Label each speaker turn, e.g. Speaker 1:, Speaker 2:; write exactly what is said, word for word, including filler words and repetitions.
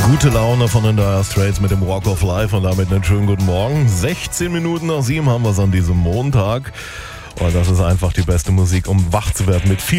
Speaker 1: Gute Laune von den Dire Straits mit dem Walk of Life und damit einen schönen guten Morgen. sechzehn Minuten nach sieben haben wir es an diesem Montag. Und das ist einfach die beste Musik, um wach zu werden mit viel